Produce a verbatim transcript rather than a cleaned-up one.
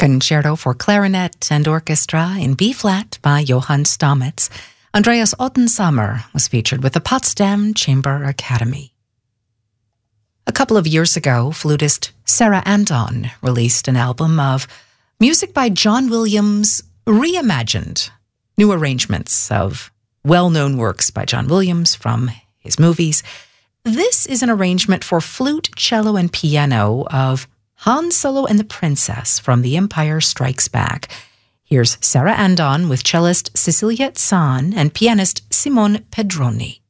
Concerto for Clarinet and Orchestra in B-flat by Johann Stamitz. Andreas Ottensammer was featured with the Potsdam Chamber Academy. A couple of years ago, flutist Sarah Andon released an album of music by John Williams reimagined, new arrangements of well-known works by John Williams from his movies. This is an arrangement for flute, cello, and piano of Han Solo and the Princess from The Empire Strikes Back. Here's Sarah Andon with cellist Cecilia Zahn and pianist Simone Pedroni.